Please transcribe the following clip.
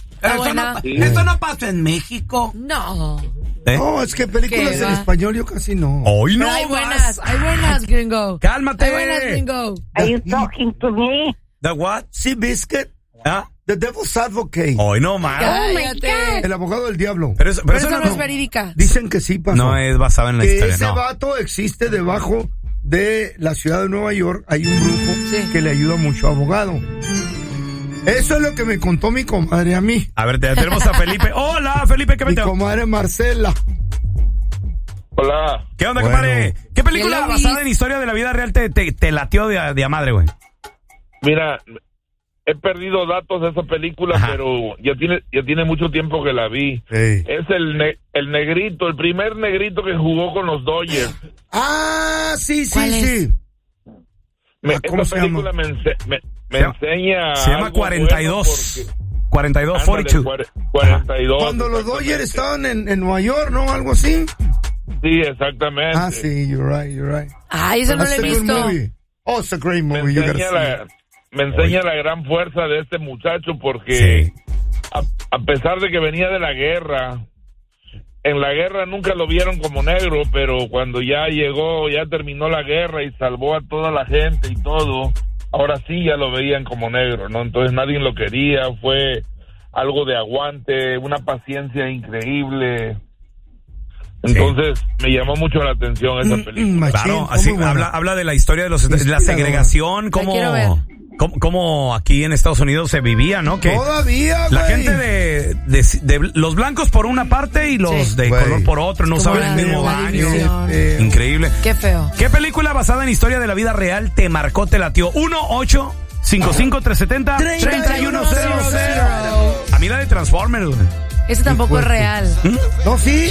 Eso no pasa en México. No. No, es que películas en español yo casi no. Hoy no. Hay buenas, gringo. Cálmate. Hay buenas, gringo. Are you talking to me? The what? Sea Biscuit. The Devil's Advocate. Hoy no más. Cállate. El abogado del diablo. Pero eso no es verídica. Dicen que sí pasó. No es basado en la historia, ese vato existe debajo de la ciudad de Nueva York. Hay un grupo que le ayuda mucho a abogado. Eso es lo que me contó mi comadre a mí. A ver, tenemos a Felipe. Hola, Felipe, ¿qué me Mi comadre Marcela. Hola. ¿Qué onda, compadre? ¿Qué película basada en historia de la vida real te latió de a madre, güey? Mira, he perdido datos de esa película, pero ya tiene mucho tiempo que la vi. Hey. Es el negrito, el primer negrito que jugó con los Dodgers. Ah, sí. Esta película me enseña. Se llama 42. 42, 42. 42. Cuando los Dodgers estaban en Nueva York, ¿no? Algo así. Sí, exactamente. Ah, sí, you're right. Ay, eso no lo he visto. Oh, it's a great movie. Me enseña la gran fuerza de este muchacho porque a pesar de que venía de la guerra, en la guerra nunca lo vieron como negro, pero cuando ya llegó, ya terminó la guerra y salvó a toda la gente y todo, ahora sí ya lo veían como negro, ¿no? Entonces nadie lo quería, fue algo de aguante, una paciencia increíble. Entonces me llamó mucho la atención esa película. Claro, así habla de la historia de la segregación, cómo aquí en Estados Unidos se vivía, ¿no? Que todavía, la gente de los blancos por una parte y los de color por otro, no usaban el mismo baño. Increíble. Qué feo. ¿Qué película basada en historia de la vida real te marcó, te latió? 1-855-370-3100. A mí la de Transformers, güey. Ese tampoco es real. No, sí.